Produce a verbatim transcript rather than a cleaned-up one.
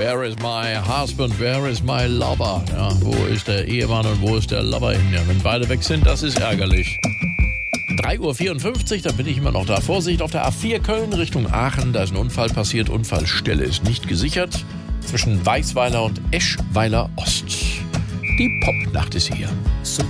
Where is my husband, where is my lover? Ja, wo ist der Ehemann und wo ist der Lover hin? Ja, wenn beide weg sind, das ist ärgerlich. drei Uhr vierundfünfzig, da bin ich immer noch da. Vorsicht auf der A vier Köln Richtung Aachen, da ist ein Unfall passiert. Unfallstelle ist nicht gesichert. Zwischen Weißweiler und Eschweiler Ost. Die Popnacht ist hier. So